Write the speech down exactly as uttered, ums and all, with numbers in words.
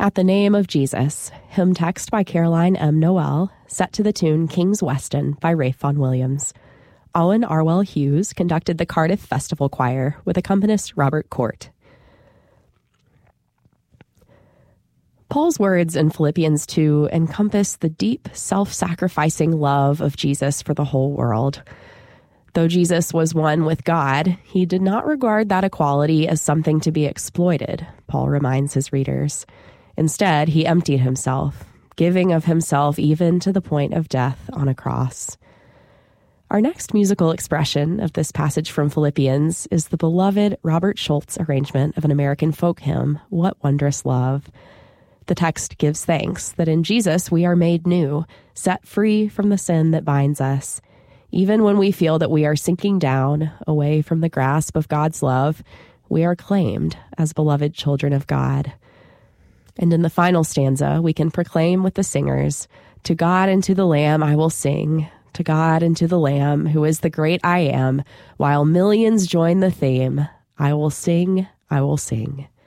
At the Name of Jesus, hymn text by Caroline M. Noel, set to the tune King's Weston by Ralph Vaughan Williams. Owen Arwell Hughes conducted the Cardiff Festival Choir with accompanist Robert Court. Paul's words in Philippians two encompass the deep, self-sacrificing love of Jesus for the whole world. Though Jesus was one with God, he did not regard that equality as something to be exploited, Paul reminds his readers. Instead, he emptied himself, giving of himself even to the point of death on a cross. Our next musical expression of this passage from Philippians is the beloved Robert Schultz arrangement of an American folk hymn, What Wondrous Love. The text gives thanks that in Jesus we are made new, set free from the sin that binds us. Even when we feel that we are sinking down, away from the grasp of God's love, we are claimed as beloved children of God. And in the final stanza, we can proclaim with the singers, to God and to the Lamb I will sing, to God and to the Lamb, who is the great I am, while millions join the theme, I will sing, I will sing.